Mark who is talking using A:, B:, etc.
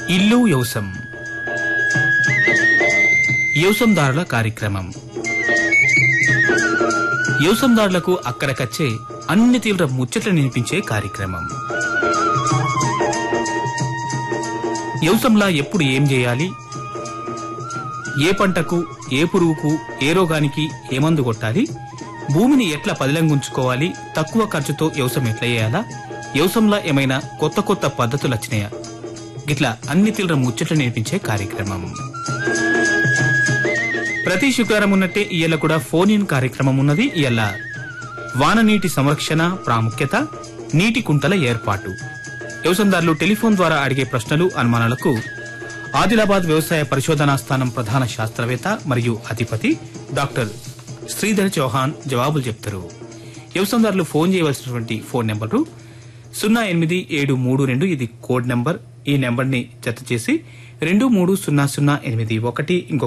A: ఇల్లు వ్యవసం వ్యవసందారుల కార్యక్రమం. వ్యవసందారులకు అక్కడకచ్చే అన్ని తీవ్ర ముచ్చట్లు వినిపించే కార్యక్రమం. వ్యవసంలా ఎప్పుడు ఏం చేయాలి, ఏ పంటకు, ఏ పురుగుకు, ఏ రోగానికి ఏ మందు కొట్టాలి, భూమిని ఎట్లా పదిలంగుంచుకోవాలి, తక్కువ ఖర్చుతో వ్యవసాయం ఎట్లా చేయాలా, వ్యవసాయంలో ఏమైనా కొత్త కొత్త పద్ధతులు వచ్చినాయా, ఇట్లా అన్ని తీవ్ర ముచ్చట్లు నేర్పించే కార్యక్రమం. ప్రతి శుక్రవారం ఉన్నట్టే ఇయ్యాల కూడా ఫోన్ ఇన్ కార్యక్రమం ఉన్నది. ఇయ్యాల వాన నీటి సంరక్షణ ప్రాముఖ్యత, నీటి కుంటల ఏర్పాటు, వ్యవసాయదారులు టెలిఫోన్ ద్వారా అడిగే ప్రశ్నలు అనుమానాలకు ఆదిలాబాద్ వ్యవసాయ పరిశోధనా స్థానం ప్రధాన శాస్త్రవేత్త మరియు అధిపతి డాక్టర్ శ్రీధర్ చౌహాన్ జవాబులు చెప్తారు. వ్యవసాయదారులు ఫోన్ చేయవలసినటువంటి ఫోన్ నెంబరు 08732, ఇది కోడ్ నెంబర్. ఈ నెంబర్ ని జత చేసి 230081, ఇంకో